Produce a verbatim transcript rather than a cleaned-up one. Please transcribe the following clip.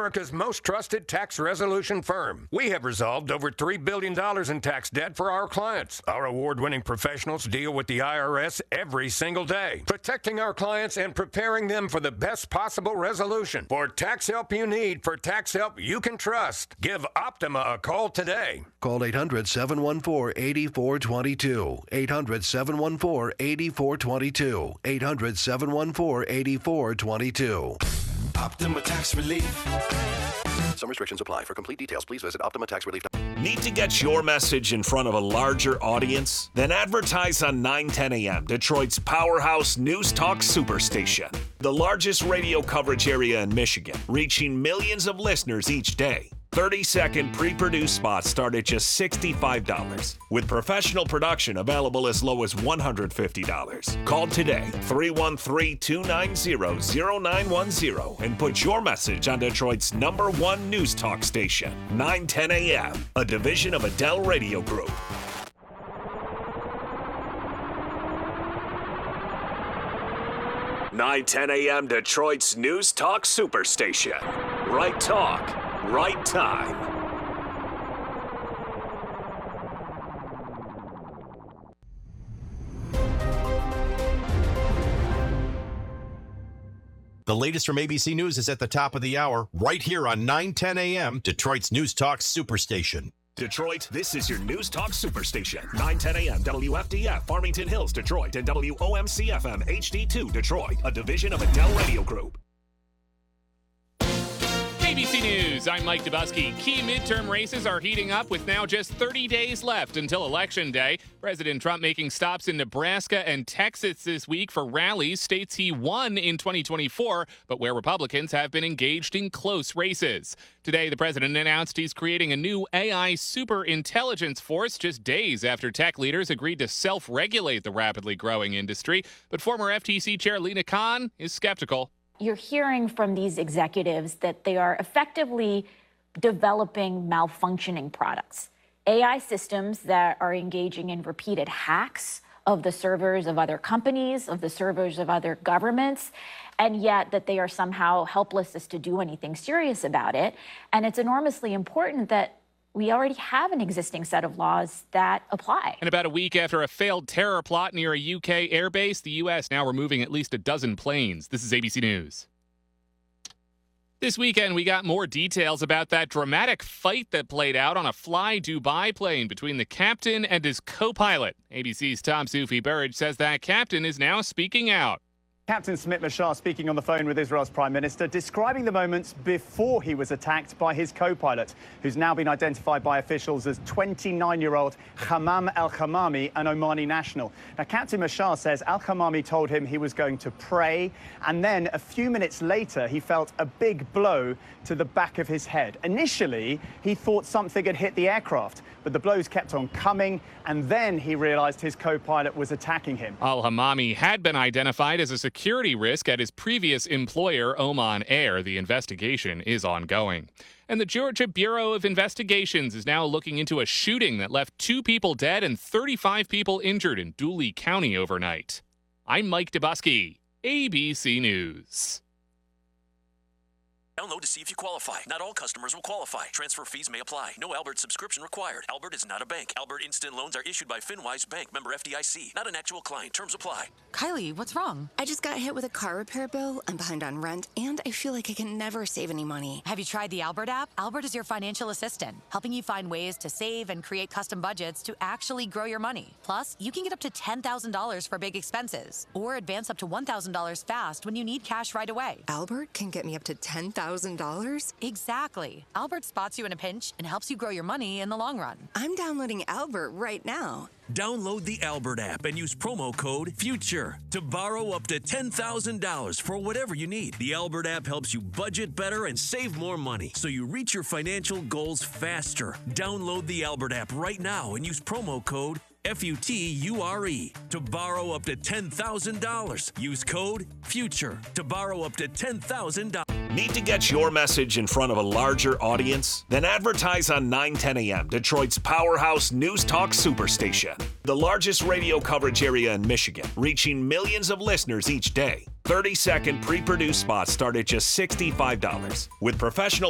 America's most trusted tax resolution firm. We have resolved over three billion dollars in tax debt for our clients. Our award-winning professionals deal with the I R S every single day, protecting our clients and preparing them for the best possible resolution. For tax help you need, for tax help you can trust, give Optima a call today. Call eight hundred, seven one four, eight four two two. eight hundred, seven one four, eight four two two. eight hundred, seven one four, eight four two two. Optima Tax Relief. Some restrictions apply. For complete details, please visit Optima Tax Relief. Need to get your message in front of a larger audience? Then advertise on nine ten A M, Detroit's powerhouse news talk superstation. The largest radio coverage area in Michigan, reaching millions of listeners each day. thirty-second pre-produced spots start at just sixty-five dollars, with professional production available as low as one hundred fifty dollars. Call today, three one three, two nine zero, zero nine one zero, and put your message on Detroit's number one news talk station, nine ten A M, a division of Adele Radio Group. nine ten A M, Detroit's news talk superstation. Right talk. Right time. The latest from A B C News is at the top of the hour, right here on nine ten A M, Detroit's News Talk Superstation. Detroit, this is your News Talk Superstation. nine ten A M, W F D F, Farmington Hills, Detroit, and W O M C F M H D two, Detroit, a division of Adele Radio Group. A B C News, I'm Mike Dubusky. Key midterm races are heating up with now just thirty days left until Election Day. President Trump making stops in Nebraska and Texas this week for rallies, states he won in twenty twenty-four, but where Republicans have been engaged in close races. Today, the president announced he's creating a new A I super intelligence force just days after tech leaders agreed to self-regulate the rapidly growing industry. But former F T C Chair Lina Khan is skeptical. You're hearing from these executives that they are effectively developing malfunctioning products, A I systems that are engaging in repeated hacks of the servers of other companies, of the servers of other governments, and yet that they are somehow helpless as to do anything serious about it. And it's enormously important that we already have an existing set of laws that apply. And about a week after a failed terror plot near a U K airbase, the U S now removing at least a dozen planes. This is A B C News. This weekend, we got more details about that dramatic fight that played out on a Fly Dubai plane between the captain and his co-pilot. A B C's Tom Sufi Burridge says that captain is now speaking out. Captain Smit Mashar speaking on the phone with Israel's Prime Minister, describing the moments before he was attacked by his co-pilot, who's now been identified by officials as twenty-nine-year-old Hammam Al-Khamami, an Omani national. Now, Captain Mashar says Al-Khamami told him he was going to pray, and then a few minutes later, he felt a big blow to the back of his head. Initially, he thought something had hit the aircraft, but the blows kept on coming, and then he realized his co-pilot was attacking him. Al-Hammami had been identified as a security risk at his previous employer, Oman Air. The investigation is ongoing. And the Georgia Bureau of Investigations is now looking into a shooting that left two people dead and thirty-five people injured in Dooley County overnight. I'm Mike Dubusky, A B C News. Download to see if you qualify. Not all customers will qualify. Transfer fees may apply. No Albert subscription required. Albert is not a bank. Albert Instant Loans are issued by FinWise Bank, member F D I C. Not an actual client. Terms apply. Kylie, what's wrong? I just got hit with a car repair bill. I'm behind on rent, and I feel like I can never save any money. Have you tried the Albert app? Albert is your financial assistant, helping you find ways to save and create custom budgets to actually grow your money. Plus, you can get up to ten thousand dollars for big expenses, or advance up to one thousand dollars fast when you need cash right away. Albert can get me up to ten thousand dollars? Exactly. Albert spots you in a pinch and helps you grow your money in the long run. I'm downloading Albert right now. Download the Albert app and use promo code FUTURE to borrow up to ten thousand dollars for whatever you need. The Albert app helps you budget better and save more money so you reach your financial goals faster. Download the Albert app right now and use promo code F U T U R E to borrow up to ten thousand dollars. Use code FUTURE to borrow up to ten thousand dollars. Need to get your message in front of a larger audience? Then advertise on nine ten A M, Detroit's powerhouse news talk superstation. The largest radio coverage area in Michigan, reaching millions of listeners each day. thirty-second pre-produced spots start at just sixty-five dollars, with professional